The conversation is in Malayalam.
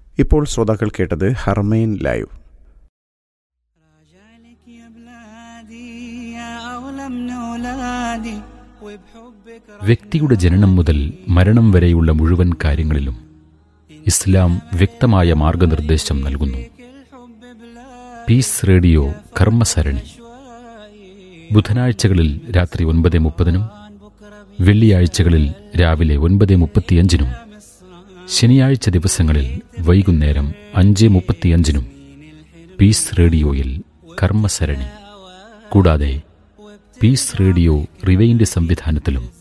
ഇപ്പോൾ ശ്രോതാക്കൾ കേട്ടത് ഹർമൈൻ ലൈവ്. വ്യക്തിയുടെ ജനനം മുതൽ മരണം വരെയുള്ള മുഴുവൻ കാര്യങ്ങളിലും ഇസ്ലാം വ്യക്തമായ മാർഗനിർദ്ദേശം നൽകുന്നു. പീസ് റേഡിയോ കർമ്മസരണി ബുധനാഴ്ചകളിൽ രാത്രി 9:30, വെള്ളിയാഴ്ചകളിൽ രാവിലെ 9:35, ശനിയാഴ്ച ദിവസങ്ങളിൽ വൈകുന്നേരം 5:35 പീസ് റേഡിയോയിൽ കർമ്മസരണി. കൂടാതെ പീസ് റേഡിയോ റിവൈൻഡ് സംവിധാനത്തിലും